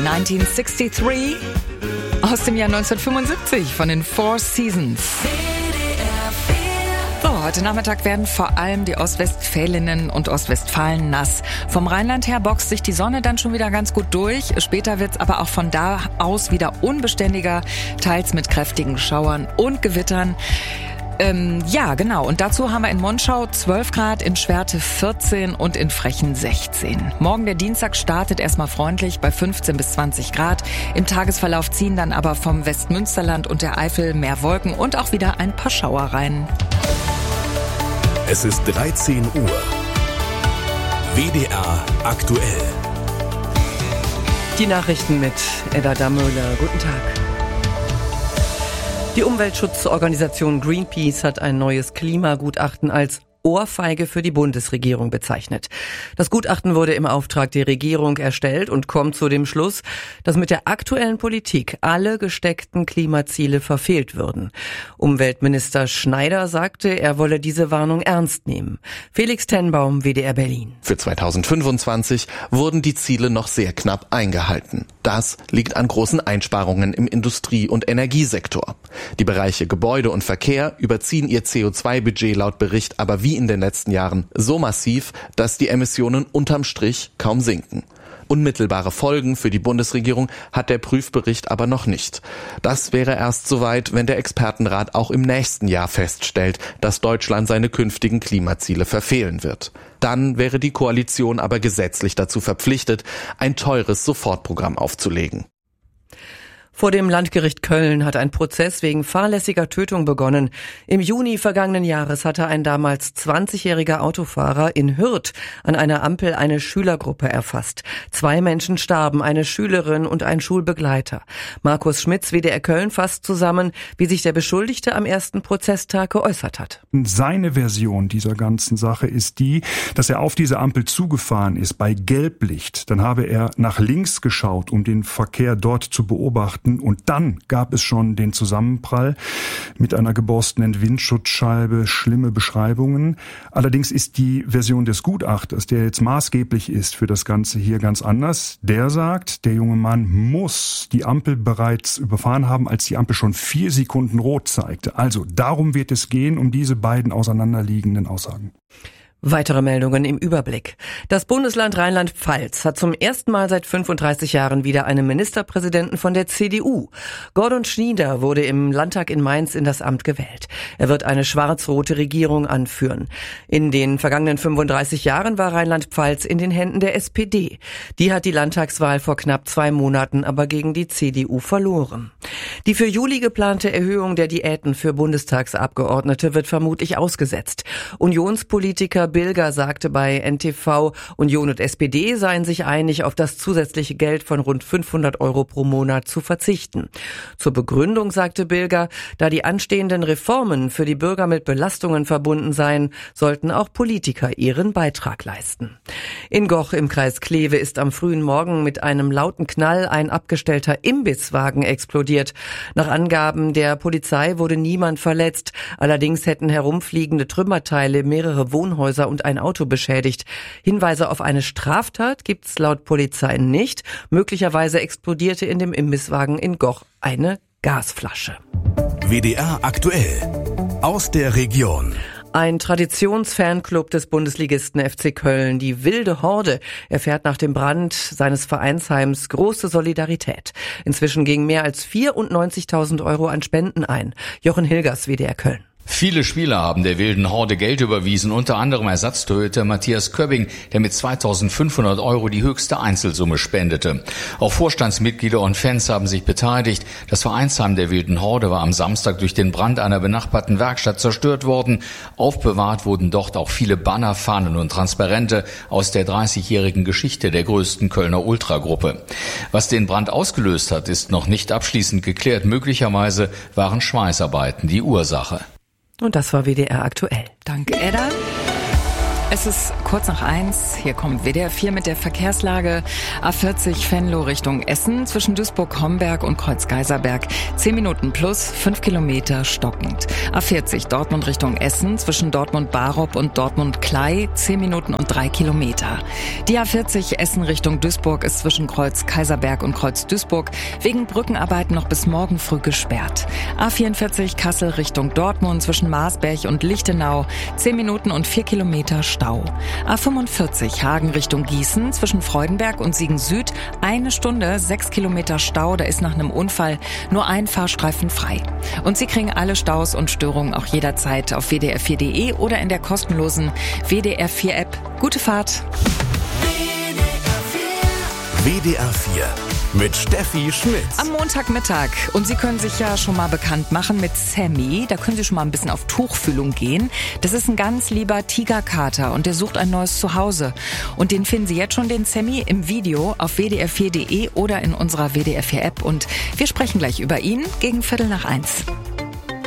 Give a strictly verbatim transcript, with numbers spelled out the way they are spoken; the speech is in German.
neunzehnhundertdreiundsiebzig aus dem Jahr neunzehnhundertfünfundsiebzig von den Four Seasons. So, heute Nachmittag werden vor allem die Ostwestfälinnen und Ostwestfalen nass. Vom Rheinland her boxt sich die Sonne dann schon wieder ganz gut durch. Später wird's aber auch von da aus wieder unbeständiger, teils mit kräftigen Schauern und Gewittern. Ähm, ja, genau. Und dazu haben wir in Monschau zwölf Grad, in Schwerte vierzehn und in Frechen sechzehn. Morgen der Dienstag startet erstmal freundlich bei fünfzehn bis zwanzig Grad. Im Tagesverlauf ziehen dann aber vom Westmünsterland und der Eifel mehr Wolken und auch wieder ein paar Schauer rein. Es ist dreizehn Uhr. W D R aktuell. Die Nachrichten mit Edda Dammöller. Guten Tag. Die Umweltschutzorganisation Greenpeace hat ein neues Klimagutachten als Ohrfeige für die Bundesregierung bezeichnet. Das Gutachten wurde im Auftrag der Regierung erstellt und kommt zu dem Schluss, dass mit der aktuellen Politik alle gesteckten Klimaziele verfehlt würden. Umweltminister Schneider sagte, er wolle diese Warnung ernst nehmen. Felix Tenbaum, W D R Berlin. Für zweitausendfünfundzwanzig wurden die Ziele noch sehr knapp eingehalten. Das liegt an großen Einsparungen im Industrie- und Energiesektor. Die Bereiche Gebäude und Verkehr überziehen ihr C O zwei Budget laut Bericht aber wie in den letzten Jahren so massiv, dass die Emissionen unterm Strich kaum sinken. Unmittelbare Folgen für die Bundesregierung hat der Prüfbericht aber noch nicht. Das wäre erst soweit, wenn der Expertenrat auch im nächsten Jahr feststellt, dass Deutschland seine künftigen Klimaziele verfehlen wird. Dann wäre die Koalition aber gesetzlich dazu verpflichtet, ein teures Sofortprogramm aufzulegen. Vor dem Landgericht Köln hat ein Prozess wegen fahrlässiger Tötung begonnen. Im Juni vergangenen Jahres hatte ein damals zwanzigjähriger Autofahrer in Hürth an einer Ampel eine Schülergruppe erfasst. Zwei Menschen starben, eine Schülerin und ein Schulbegleiter. Markus Schmitz, W D R Köln, fasst zusammen, wie sich der Beschuldigte am ersten Prozesstag geäußert hat. Seine Version dieser ganzen Sache ist die, dass er auf diese Ampel zugefahren ist bei Gelblicht. Dann habe er nach links geschaut, um den Verkehr dort zu beobachten. Und dann gab es schon den Zusammenprall mit einer geborstenen Windschutzscheibe, schlimme Beschreibungen. Allerdings ist die Version des Gutachters, der jetzt maßgeblich ist für das Ganze hier, ganz anders. Der sagt, der junge Mann muss die Ampel bereits überfahren haben, als die Ampel schon vier Sekunden rot zeigte. Also darum wird es gehen, um diese beiden auseinanderliegenden Aussagen. Weitere Meldungen im Überblick. Das Bundesland Rheinland-Pfalz hat zum ersten Mal seit fünfunddreißig Jahren wieder einen Ministerpräsidenten von der C D U. Gordon Schnieder wurde im Landtag in Mainz in das Amt gewählt. Er wird eine schwarz-rote Regierung anführen. In den vergangenen fünfunddreißig Jahren war Rheinland-Pfalz in den Händen der S P D. Die hat die Landtagswahl vor knapp zwei Monaten aber gegen die C D U verloren. Die für Juli geplante Erhöhung der Diäten für Bundestagsabgeordnete wird vermutlich ausgesetzt. Unionspolitiker Bilger sagte bei N T V, Union und S P D seien sich einig, auf das zusätzliche Geld von rund fünfhundert Euro pro Monat zu verzichten. Zur Begründung sagte Bilger, da die anstehenden Reformen für die Bürger mit Belastungen verbunden seien, sollten auch Politiker ihren Beitrag leisten. In Goch im Kreis Kleve ist am frühen Morgen mit einem lauten Knall ein abgestellter Imbisswagen explodiert. Nach Angaben der Polizei wurde niemand verletzt. Allerdings hätten herumfliegende Trümmerteile mehrere Wohnhäuser und ein Auto beschädigt. Hinweise auf eine Straftat gibt's laut Polizei nicht. Möglicherweise explodierte in dem Imbisswagen in Goch eine Gasflasche. W D R aktuell. Aus der Region. Ein Traditionsfanclub des Bundesligisten F C Köln, die Wilde Horde, erfährt nach dem Brand seines Vereinsheims große Solidarität. Inzwischen gingen mehr als vierundneunzigtausend Euro an Spenden ein. Jochen Hilgers, W D R Köln. Viele Spieler haben der Wilden Horde Geld überwiesen, unter anderem Ersatztorhüter Matthias Köbbing, der mit zweitausendfünfhundert Euro die höchste Einzelsumme spendete. Auch Vorstandsmitglieder und Fans haben sich beteiligt. Das Vereinsheim der Wilden Horde war am Samstag durch den Brand einer benachbarten Werkstatt zerstört worden. Aufbewahrt wurden dort auch viele Banner, Fahnen und Transparente aus der dreißigjährigen Geschichte der größten Kölner Ultragruppe. Was den Brand ausgelöst hat, ist noch nicht abschließend geklärt. Möglicherweise waren Schweißarbeiten die Ursache. Und das war W D R aktuell. Danke, Edda. Es ist kurz nach eins. Hier kommt W D R vier mit der Verkehrslage. A vierzig Venlo Richtung Essen zwischen Duisburg-Homberg und Kreuzgeiserberg. zehn Minuten plus, fünf Kilometer stockend. A vierzig Dortmund Richtung Essen zwischen Dortmund-Barup und Dortmund-Klei. zehn Minuten und drei Kilometer. Die A vierzig Essen Richtung Duisburg ist zwischen Kreuz-Kaiserberg und Kreuz-Duisburg wegen Brückenarbeiten noch bis morgen früh gesperrt. A vierundvierzig Kassel Richtung Dortmund zwischen Marsberg und Lichtenau. zehn Minuten und vier Kilometer Stau. A fünfundvierzig Hagen Richtung Gießen zwischen Freudenberg und Siegen Süd. Eine Stunde, sechs Kilometer Stau. Da ist nach einem Unfall nur ein Fahrstreifen frei. Und Sie kriegen alle Staus und Störungen auch jederzeit auf w d r vier punkt d e oder in der kostenlosen W D R vier App. Gute Fahrt! W D R vier mit Steffi Schmitz. Am Montagmittag. Und Sie können sich ja schon mal bekannt machen mit Sammy. Da können Sie schon mal ein bisschen auf Tuchfühlung gehen. Das ist ein ganz lieber Tigerkater und der sucht ein neues Zuhause. Und den finden Sie jetzt schon, den Sammy, im Video auf w d r vier punkt d e oder in unserer W D R vier App. Und wir sprechen gleich über ihn gegen Viertel nach eins.